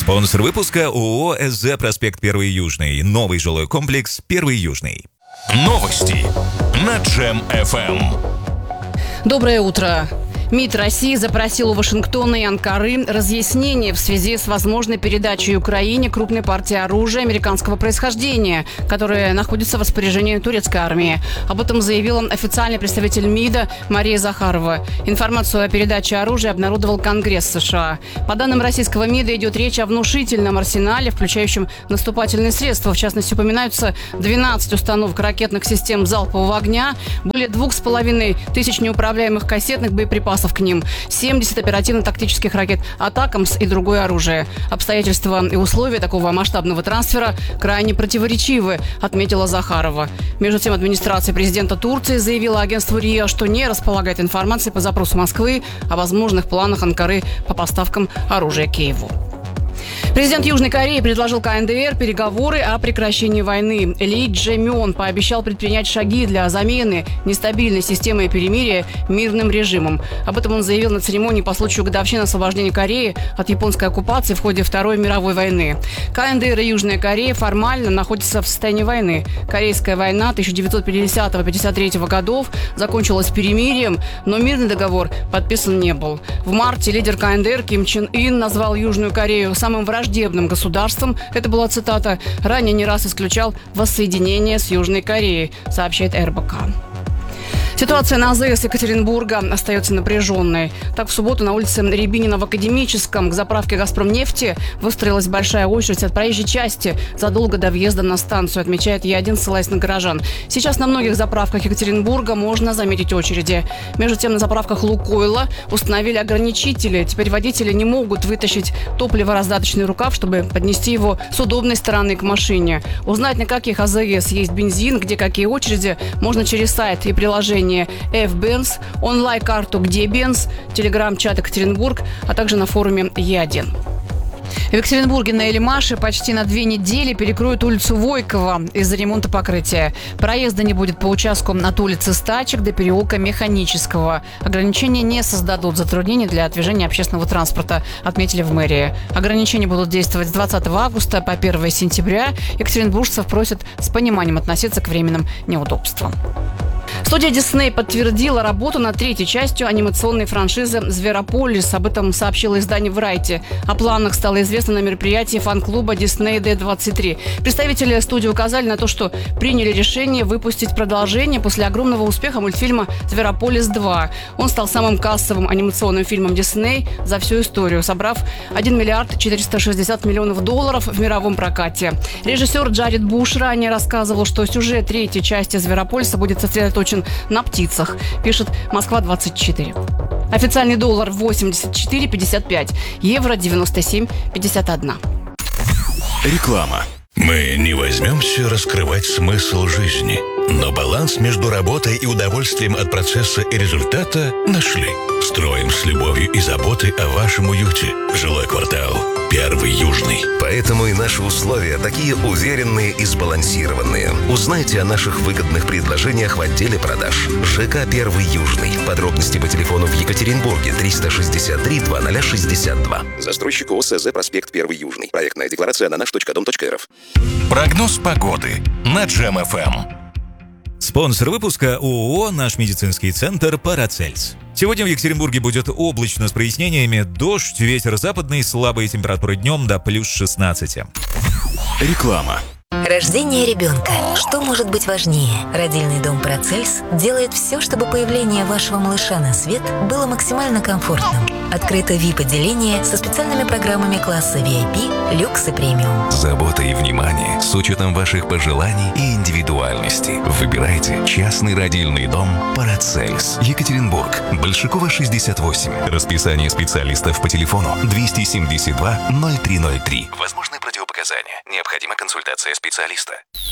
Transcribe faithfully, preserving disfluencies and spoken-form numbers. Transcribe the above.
Спонсор выпуска ООО СЗ «Проспект Первый Южный». Новый жилой комплекс «Первый Южный». Новости на Джем эф эм. Доброе утро. МИД России запросил у Вашингтона и Анкары разъяснение в связи с возможной передачей Украине крупной партии оружия американского происхождения, которая находится в распоряжении турецкой армии. Об этом заявил официальный представитель МИДа Мария Захарова. Информацию о передаче оружия обнародовал Конгресс США. По данным российского МИДа, идет речь о внушительном арсенале, включающем наступательные средства. В частности, упоминаются двенадцать установок ракетных систем залпового огня, более двух с половиной тысяч неуправляемых кассетных боеприпасов к ним, семьдесят оперативно-тактических ракет «Атакамс» и другое оружие. Обстоятельства и условия такого масштабного трансфера крайне противоречивы, отметила Захарова. Между тем, администрация президента Турции заявила агентству РИА, что не располагает информацией по запросу Москвы о возможных планах Анкары по поставкам оружия Киеву. Президент Южной Кореи предложил ка эн дэ эр переговоры о прекращении войны. Ли Чжэ Мён пообещал предпринять шаги для замены нестабильной системы перемирия мирным режимом. Об этом он заявил на церемонии по случаю годовщины освобождения Кореи от японской оккупации в ходе Второй мировой войны. ка эн дэ эр и Южная Корея формально находятся в состоянии войны. Корейская война тысяча девятьсот пятидесятого — пятьдесят третьего годов закончилась перемирием, но мирный договор подписан не был. В марте лидер ка эн дэ эр Ким Чен Ын назвал Южную Корею самым враждебным государством, это была цитата, ранее не раз исключал воссоединение с Южной Кореей, сообщает эр бэ ка. Ситуация на а зэ эс Екатеринбурга остается напряженной. Так, в субботу на улице Рябинина в Академическом к заправке «Газпромнефти» выстроилась большая очередь от проезжей части задолго до въезда на станцию, отмечает Е один, ссылаясь на горожан. Сейчас на многих заправках Екатеринбурга можно заметить очереди. Между тем, на заправках «Лукойла» установили ограничители. Теперь водители не могут вытащить топливораздаточный рукав, чтобы поднести его с удобной стороны к машине. Узнать, на каких а зэ эс есть бензин, где какие очереди, можно через сайт и приложение F-Benz, онлайн-карту «Где Бенз», телеграм-чат Екатеринбург, а также на форуме Е один. В Екатеринбурге на Эльмаше почти на две недели перекроют улицу Войкова из-за ремонта покрытия. Проезда не будет по участку от улицы Стачек до переулка Механического. Ограничения не создадут затруднений для движения общественного транспорта, отметили в мэрии. Ограничения будут действовать с двадцатого августа по первое сентября. Екатеринбуржцев просят с пониманием относиться к временным неудобствам. Студия Disney подтвердила работу над третьей частью анимационной франшизы «Зверополис». Об этом сообщило издание Variety. О планах стало известно на мероприятии фан-клуба Disney ди двадцать три. Представители студии указали на то, что приняли решение выпустить продолжение после огромного успеха мультфильма «Зверополис два». Он стал самым кассовым анимационным фильмом Disney за всю историю, собрав один миллиард четыреста шестьдесят миллионов долларов в мировом прокате. Режиссер Джаред Буш ранее рассказывал, что сюжет третьей части «Зверополиса» будет сосредоточен на птицах, пишет Москва двадцать четыре. Официальный доллар восемьдесят четыре пятьдесят пять, евро девяносто семь пятьдесят один. Реклама. Мы не возьмемся раскрывать смысл жизни, но баланс между работой и удовольствием от процесса и результата нашли. Строим с любовью и заботой о вашем уюте. Жилой квартал «Первый Южный». Поэтому и наши условия такие уверенные и сбалансированные. Узнайте о наших выгодных предложениях в отделе продаж. ЖК «Первый Южный». Подробности по телефону в Екатеринбурге триста шестьдесят три двадцать шестьдесят два. Застройщик ООО СЗ «Проспект Первый Южный». Проектная декларация на наш точка дом точка эр эф. Прогноз погоды на Джем эф эм. Спонсор выпуска ООО «Наш медицинский центр Парацельс». Сегодня в Екатеринбурге будет облачно с прояснениями, дождь, ветер западный, слабые температуры днем до плюс шестнадцати. Реклама. Рождение ребенка. Что может быть важнее? Родильный дом Парацельс делает все, чтобы появление вашего малыша на свет было максимально комфортным. Открыто ви ай пи-отделение со специальными программами класса ви ай пи, люкс и премиум. Забота и внимание с учетом ваших пожеланий и индивидуальности. Выбирайте частный родильный дом Парацельс. Екатеринбург. Большакова, шестьдесят восемь. Расписание специалистов по телефону двести семьдесят два ноль три ноль три. Возможны противопоказания. Необходима консультация специалиста.